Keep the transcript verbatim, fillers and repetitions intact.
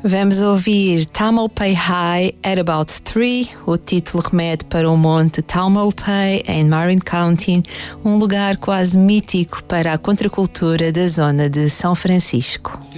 Vamos ouvir Tamalpais High at About Three. O título remete para o monte Tamalpais, em Marin County, um lugar quase mítico para a contracultura da zona de São Francisco.